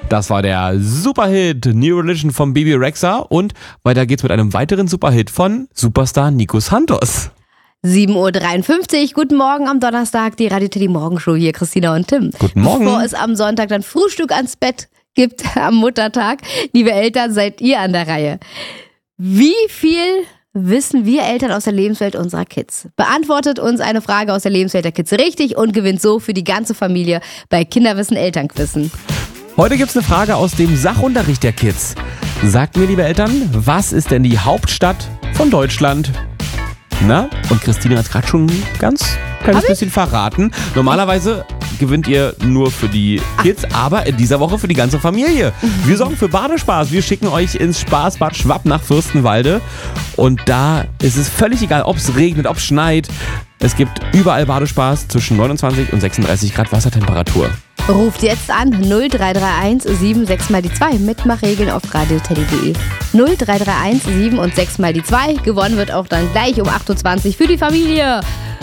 Das war der Superhit New Religion von Bebe Rexha und weiter geht's mit einem weiteren Superhit von Superstar Nico Santos. 7.53 Uhr, guten Morgen am Donnerstag, die Radio Teddy Morgenshow hier, Christina und Tim. Guten Morgen. Bevor es am Sonntag dann Frühstück ans Bett gibt am Muttertag, liebe Eltern, seid ihr an der Reihe. Wie viel wissen wir Eltern aus der Lebenswelt unserer Kids? Beantwortet uns eine Frage aus der Lebenswelt der Kids richtig und gewinnt so für die ganze Familie bei Kinderwissen Elternquissen. Heute gibt's eine Frage aus dem Sachunterricht der Kids. Sagt mir, liebe Eltern, was ist denn die Hauptstadt von Deutschland? Na, und Christine hat gerade schon ein ganz kleines bisschen verraten. Normalerweise gewinnt ihr nur für die Kids, aber in dieser Woche für die ganze Familie. Wir sorgen für Badespaß. Wir schicken euch ins Spaßbad Schwapp nach Fürstenwalde. Und da ist es völlig egal, ob es regnet, ob es schneit. Es gibt überall Badespaß zwischen 29 und 36 Grad Wassertemperatur. Ruft jetzt an 0331 76 mal die 2. Mitmachregeln auf radioteddy.de. 0331 7 und 6 mal die 2. Gewonnen wird auch dann gleich um 8.20 Uhr für die Familie.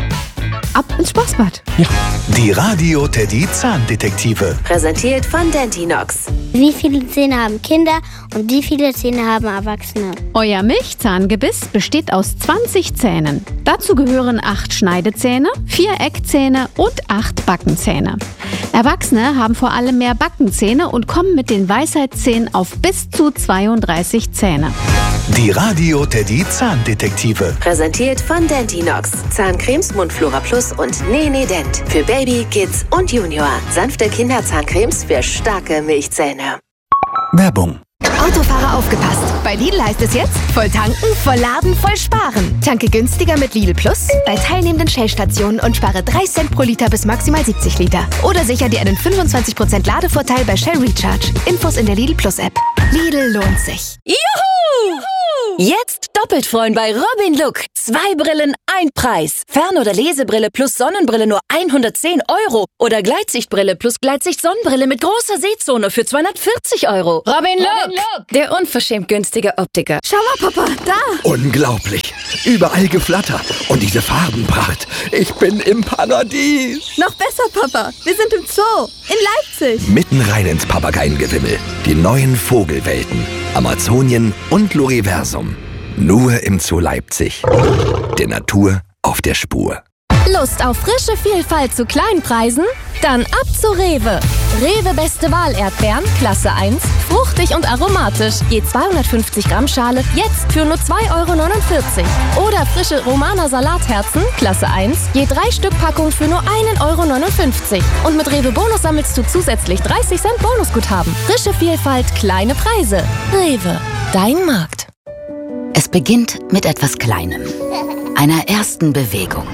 Ab ins Spaßbad. Ja. Die Radio Teddy Zahndetektive. Präsentiert von Dentinox. Wie viele Zähne haben Kinder und wie viele Zähne haben Erwachsene? Euer Milchzahngebiss besteht aus 20 Zähnen. Dazu gehören 8 Schneidezähne, 4 Eckzähne und 8 Backenzähne. Erwachsene haben vor allem mehr Backenzähne und kommen mit den Weisheitszähnen auf bis zu 32 Zähne. Die Radio Teddy Zahndetektive. Präsentiert von Dentinox. Zahncremes Mundflora Plus und Nene Dent. Für Baby, Kids und Junior. Sanfte Kinderzahncremes für starke Milchzähne. Werbung. Autofahrer aufgepasst. Bei Lidl heißt es jetzt, voll tanken, voll laden, voll sparen. Tanke günstiger mit Lidl Plus bei teilnehmenden Shell-Stationen und spare 3 Cent pro Liter bis maximal 70 Liter. Oder sicher dir einen 25% Ladevorteil bei Shell Recharge. Infos in der Lidl Plus App. Lidl lohnt sich. Juhu! Jetzt doppelt freuen bei Robin Look. 2 Brillen, 1 Preis. Fern- oder Lesebrille plus Sonnenbrille nur 110 €. Oder Gleitsichtbrille plus Gleitsicht-Sonnenbrille mit großer Sehzone für 240 €. Robin Look, der unverschämt günstige Optiker. Schau mal, Papa, da. Unglaublich. Überall Geflatter. Und diese Farbenpracht. Ich bin im Paradies. Noch besser, Papa. Wir sind im Zoo in Leipzig. Mitten rein ins Papageiengewimmel. Die neuen Vogelwelten. Amazonien und Loriversum. Nur im Zoo Leipzig. Der Natur auf der Spur. Lust auf frische Vielfalt zu Kleinpreisen? Dann ab zu Rewe. Rewe Beste Wahl Erdbeeren, Klasse 1, fruchtig und aromatisch. Je 250 Gramm Schale, jetzt für nur 2,49 €. Oder frische Romaner Salatherzen, Klasse 1, je 3 Stück Packung für nur 1,59 €. Und mit Rewe Bonus sammelst du zusätzlich 30 Cent Bonusguthaben. Frische Vielfalt, kleine Preise. Rewe, dein Markt. Es beginnt mit etwas Kleinem, einer ersten Bewegung.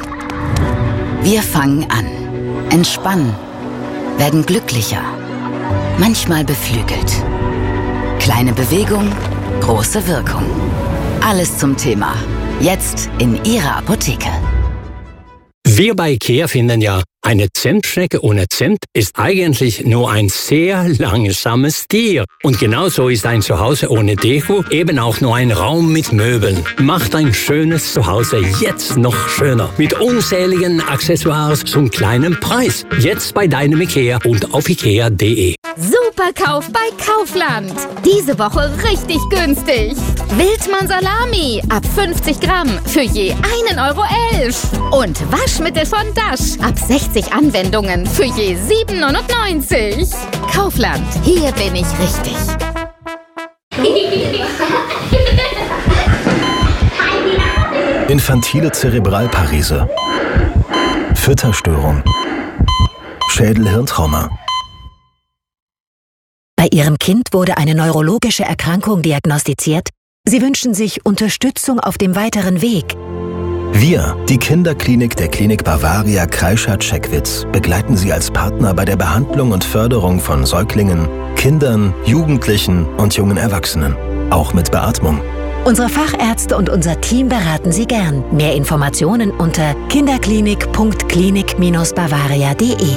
Wir fangen an, entspannen, werden glücklicher, manchmal beflügelt. Kleine Bewegung, große Wirkung. Alles zum Thema. Jetzt in Ihrer Apotheke. Wir bei IKEA finden ja, eine Zentschnecke ohne Zent ist eigentlich nur ein sehr langsames Tier. Und genauso ist ein Zuhause ohne Deko eben auch nur ein Raum mit Möbeln. Macht ein schönes Zuhause jetzt noch schöner. Mit unzähligen Accessoires zum kleinen Preis. Jetzt bei deinem IKEA und auf ikea.de. Superkauf bei Kaufland. Diese Woche richtig günstig. Wildmann Salami ab 50 Gramm für je 1,11 €. Und Waschmittel von Dash ab 60 Anwendungen für je 7,99 €. Kaufland, hier bin ich richtig. Infantile Zerebralparese. Fütterstörung. Schädel-Hirntrauma. Bei Ihrem Kind wurde eine neurologische Erkrankung diagnostiziert. Sie wünschen sich Unterstützung auf dem weiteren Weg. Wir, die Kinderklinik der Klinik Bavaria Kreischer-Checkwitz, begleiten Sie als Partner bei der Behandlung und Förderung von Säuglingen, Kindern, Jugendlichen und jungen Erwachsenen. Auch mit Beatmung. Unsere Fachärzte und unser Team beraten Sie gern. Mehr Informationen unter kinderklinik.klinik-bavaria.de.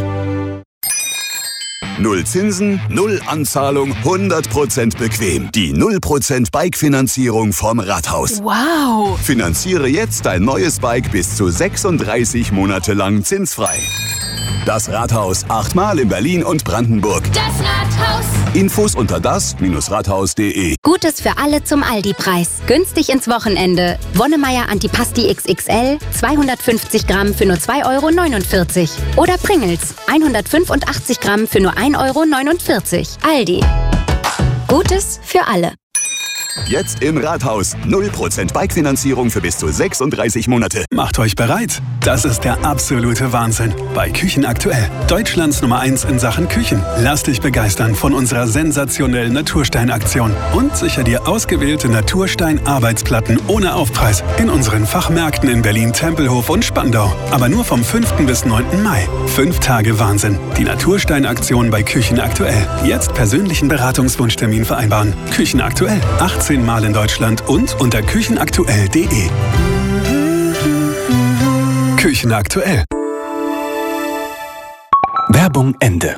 Null Zinsen, null Anzahlung, 100% bequem. Die 0% Bike-Finanzierung vom Rathaus. Wow! Finanziere jetzt dein neues Bike bis zu 36 Monate lang zinsfrei. Das Rathaus. 8-mal in Berlin und Brandenburg. Das Rathaus. Infos unter das-rathaus.de. Gutes für alle zum Aldi-Preis. Günstig ins Wochenende. Wonnemeier Antipasti XXL 250 Gramm für nur 2,49 €. Oder Pringles 185 Gramm für nur 1,49 €. Aldi. Gutes für alle. Jetzt im Rathaus. 0% Bike-Finanzierung für bis zu 36 Monate. Macht euch bereit. Das ist der absolute Wahnsinn. Bei Küchen aktuell. Deutschlands Nummer 1 in Sachen Küchen. Lass dich begeistern von unserer sensationellen Naturstein-Aktion. Und sicher dir ausgewählte Naturstein-Arbeitsplatten ohne Aufpreis in unseren Fachmärkten in Berlin, Tempelhof und Spandau. Aber nur vom 5. bis 9. Mai. 5 Tage Wahnsinn. Die Naturstein-Aktion bei Küchen aktuell. Jetzt persönlichen Beratungswunschtermin vereinbaren. Küchen aktuell. 18 Mal in Deutschland und unter küchenaktuell.de. Küchen aktuell. Werbung Ende.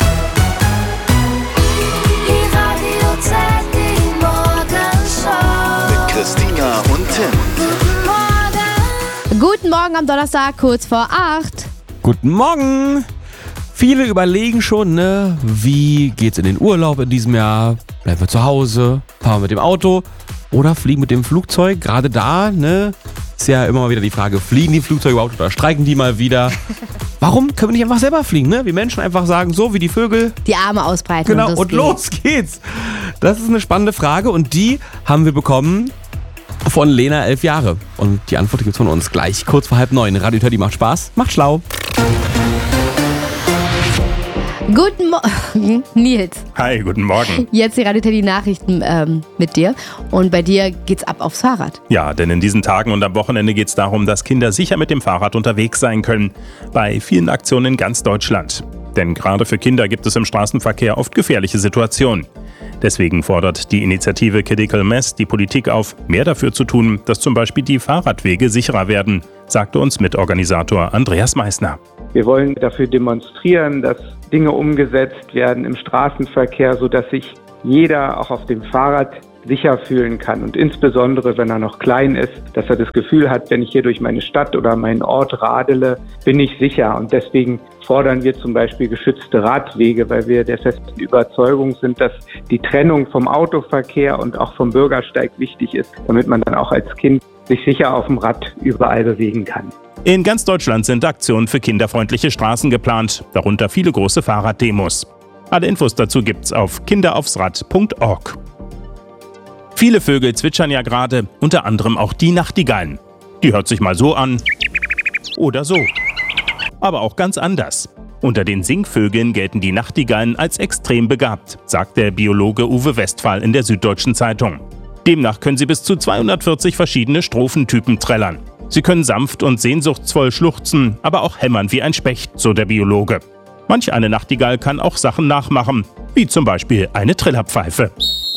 Mit Christina und Tim. Guten Morgen am Donnerstag, kurz vor 8. Guten Morgen! Viele überlegen schon, ne, wie geht's in den Urlaub in diesem Jahr? Bleiben wir zu Hause? Fahren wir mit dem Auto? Oder fliegen mit dem Flugzeug? Gerade da, ne, ist ja immer mal wieder die Frage, fliegen die Flugzeuge überhaupt oder streiken die mal wieder? Warum können wir nicht einfach selber fliegen, ne? Wir Menschen einfach sagen, so wie die Vögel. Die Arme ausbreiten. Genau, und los geht's. Das ist eine spannende Frage und die haben wir bekommen von Lena, 11 Jahre. Und die Antwort gibt's von uns gleich, kurz vor 8:30. Radio Teddy macht Spaß, macht schlau. Guten Morgen, Nils. Hi, guten Morgen. Jetzt die Radio Teddy Nachrichten mit dir. Und bei dir geht's ab aufs Fahrrad. Ja, denn in diesen Tagen und am Wochenende geht es darum, dass Kinder sicher mit dem Fahrrad unterwegs sein können. Bei vielen Aktionen in ganz Deutschland. Denn gerade für Kinder gibt es im Straßenverkehr oft gefährliche Situationen. Deswegen fordert die Initiative Critical Mass die Politik auf, mehr dafür zu tun, dass zum Beispiel die Fahrradwege sicherer werden, sagte uns Mitorganisator Andreas Meissner. Wir wollen dafür demonstrieren, dass Dinge umgesetzt werden im Straßenverkehr, sodass sich jeder auch auf dem Fahrrad sicher fühlen kann. Und insbesondere, wenn er noch klein ist, dass er das Gefühl hat, wenn ich hier durch meine Stadt oder meinen Ort radele, bin ich sicher. Und deswegen fordern wir zum Beispiel geschützte Radwege, weil wir der festen Überzeugung sind, dass die Trennung vom Autoverkehr und auch vom Bürgersteig wichtig ist, damit man dann auch als Kind sich sicher auf dem Rad überall bewegen kann. In ganz Deutschland sind Aktionen für kinderfreundliche Straßen geplant, darunter viele große Fahrraddemos. Alle Infos dazu gibt's auf kinderaufsrad.org. Viele Vögel zwitschern ja gerade, unter anderem auch die Nachtigallen. Die hört sich mal so an oder so, aber auch ganz anders. Unter den Singvögeln gelten die Nachtigallen als extrem begabt, sagt der Biologe Uwe Westphal in der Süddeutschen Zeitung. Demnach können sie bis zu 240 verschiedene Strophentypen trällern. Sie können sanft und sehnsuchtsvoll schluchzen, aber auch hämmern wie ein Specht, so der Biologe. Manch eine Nachtigall kann auch Sachen nachmachen, wie zum Beispiel eine Trillerpfeife.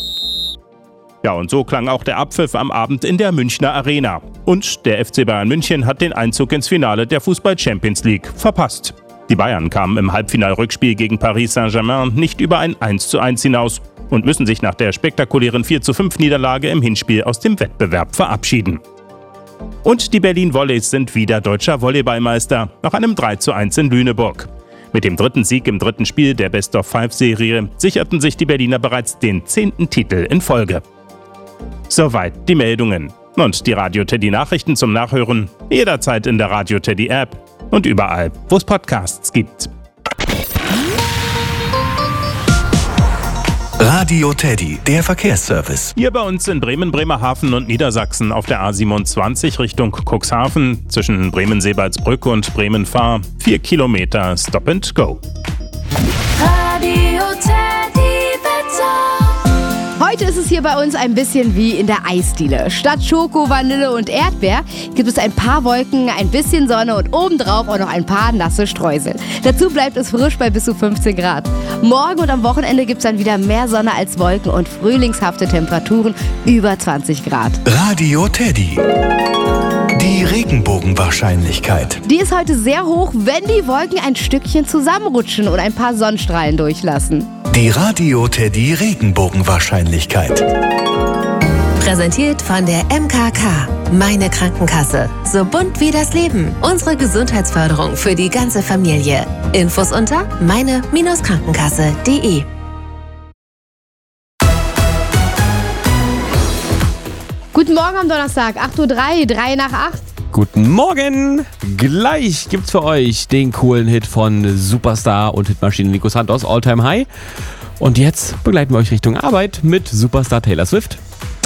Ja, und so klang auch der Abpfiff am Abend in der Münchner Arena. Und der FC Bayern München hat den Einzug ins Finale der Fußball-Champions League verpasst. Die Bayern kamen im Halbfinalrückspiel gegen Paris Saint-Germain nicht über ein 1:1 hinaus und müssen sich nach der spektakulären 4:5-Niederlage im Hinspiel aus dem Wettbewerb verabschieden. Und die Berlin Volleys sind wieder deutscher Volleyballmeister nach einem 3:1 in Lüneburg. Mit dem dritten Sieg im dritten Spiel der Best-of-5-Serie sicherten sich die Berliner bereits den 10. Titel in Folge. Soweit die Meldungen. Und die Radio Teddy Nachrichten zum Nachhören jederzeit in der Radio Teddy App und überall, wo es Podcasts gibt. Radio Teddy, der Verkehrsservice. Hier bei uns in Bremen, Bremerhaven und Niedersachsen auf der A27 Richtung Cuxhaven zwischen Bremen-Seebaldsbrück und Bremen-Fahr 4 Kilometer Stop and Go. Radio Teddy Wetter. Heute ist es hier bei uns ein bisschen wie in der Eisdiele. Statt Schoko, Vanille und Erdbeer gibt es ein paar Wolken, ein bisschen Sonne und obendrauf auch noch ein paar nasse Streusel. Dazu bleibt es frisch bei bis zu 15 Grad. Morgen und am Wochenende gibt es dann wieder mehr Sonne als Wolken und frühlingshafte Temperaturen über 20 Grad. Radio Teddy. Die Regenbogenwahrscheinlichkeit. Die ist heute sehr hoch, wenn die Wolken ein Stückchen zusammenrutschen und ein paar Sonnenstrahlen durchlassen. Die Radio Teddy Regenbogenwahrscheinlichkeit. Präsentiert von der MKK. Meine Krankenkasse. So bunt wie das Leben. Unsere Gesundheitsförderung für die ganze Familie. Infos unter meine-krankenkasse.de. Guten Morgen am Donnerstag, 8:03 Uhr, 3 nach 8. Guten Morgen! Gleich gibt's für euch den coolen Hit von Superstar und Hitmaschine Nico Santos, All Time High. Und jetzt begleiten wir euch Richtung Arbeit mit Superstar Taylor Swift.